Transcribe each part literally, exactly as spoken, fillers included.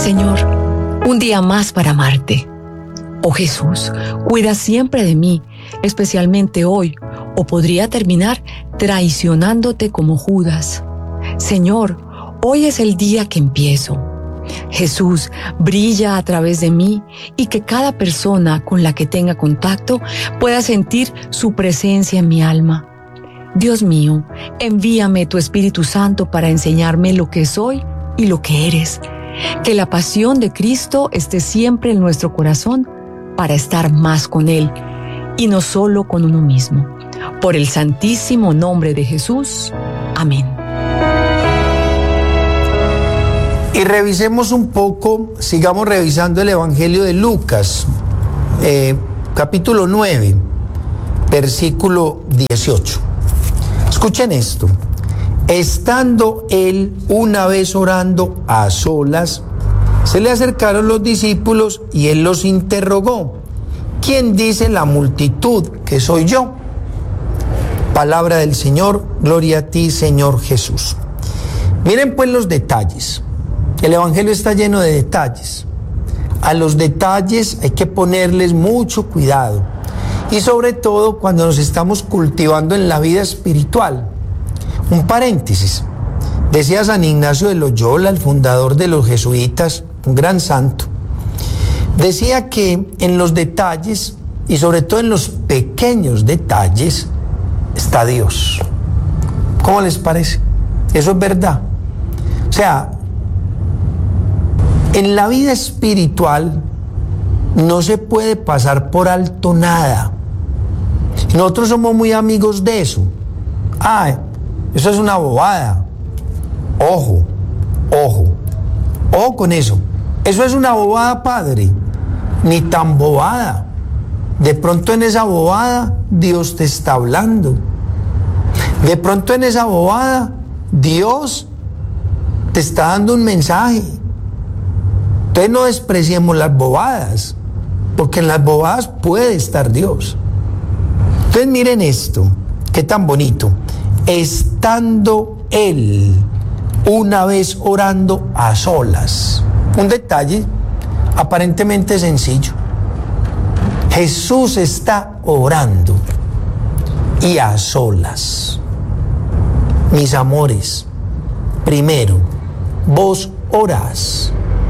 Señor, un día más para amarte. Oh Jesús, cuida siempre de mí, especialmente hoy, o podría terminar traicionándote como Judas. Señor, hoy es el día que empiezo. Jesús, brilla a través de mí y que cada persona con la que tenga contacto pueda sentir su presencia en mi alma. Dios mío, envíame tu Espíritu Santo para enseñarme lo que soy y lo que eres. Que la pasión de Cristo esté siempre en nuestro corazón para estar más con Él y no solo con uno mismo. Por el santísimo nombre de Jesús. Amén. Y revisemos un poco, sigamos revisando el Evangelio de Lucas, eh, capítulo nueve, versículo dieciocho. Escuchen esto. Estando él una vez orando a solas, se le acercaron los discípulos y él los interrogó: ¿quién dice la multitud que soy yo? Palabra del Señor, gloria a ti, Señor Jesús. Miren pues los detalles. El Evangelio está lleno de detalles. A los detalles hay que ponerles mucho cuidado. Y sobre todo cuando nos estamos cultivando en la vida espiritual. Un paréntesis. Decía San Ignacio de Loyola, el fundador de los jesuitas, un gran santo. Decía que en los detalles, y sobre todo en los pequeños detalles, está Dios. ¿Cómo les parece? Eso es verdad. O sea, en la vida espiritual no se puede pasar por alto nada. Nosotros somos muy amigos de eso. Ah, eso es una bobada. Ojo, ojo, ojo con eso. Eso es una bobada, padre. Ni tan bobada. De pronto en esa bobada Dios te está hablando. De pronto en esa bobada Dios te está dando un mensaje. Entonces no despreciemos las bobadas, porque en las bobadas puede estar Dios. Entonces miren esto, qué tan bonito. Estando él una vez orando a solas. Un detalle aparentemente sencillo. Jesús está orando y a solas. Mis amores, primero, vos orás.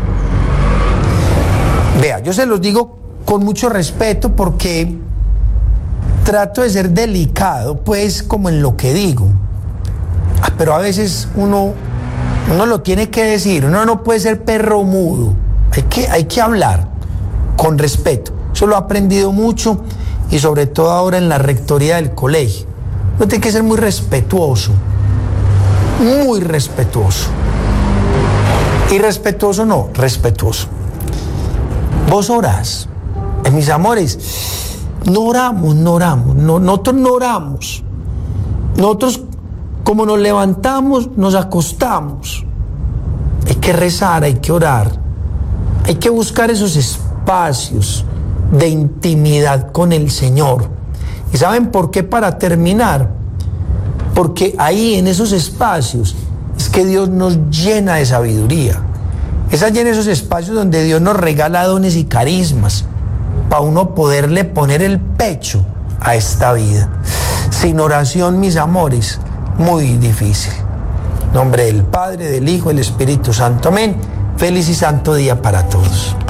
Vea, yo se los digo con mucho respeto porque trato de ser delicado, pues, como en lo que digo. Ah, pero a veces uno, uno lo tiene que decir, uno no puede ser perro mudo. Hay que, hay que hablar con respeto. Eso lo he aprendido mucho y sobre todo ahora en la rectoría del colegio. Uno tiene que ser muy respetuoso, muy respetuoso. Y respetuoso no, respetuoso. Vos orás, eh, mis amores, no oramos, no oramos, no, nosotros no oramos. Nosotros, como nos levantamos, nos acostamos. Hay que rezar, hay que orar, hay que buscar esos espacios de intimidad con el Señor. ¿Y saben por qué? Para terminar, porque ahí en esos espacios es que Dios nos llena de sabiduría. Es allí en esos espacios donde Dios nos regala dones y carismas para uno poderle poner el pecho a esta vida. Sin oración, mis amores, muy difícil. En nombre del Padre, del Hijo y del Espíritu Santo. Amén. Feliz y santo día para todos.